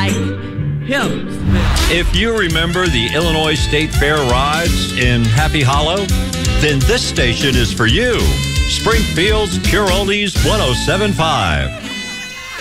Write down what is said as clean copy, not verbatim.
like him. If you remember the Illinois State Fair rides in Happy Hollow, then this station is for you. Springfield's Pure Oldies 107.5.